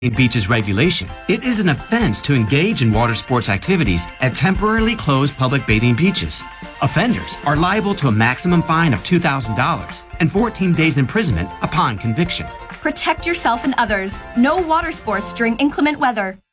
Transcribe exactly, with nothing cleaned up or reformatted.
Beaches regulation, it is an offense to engage in water sports activities at temporarily closed public bathing beaches. Offenders are liable to a maximum fine of two thousand dollars and fourteen days imprisonment upon conviction. Protect yourself and others. No water sports during inclement weather.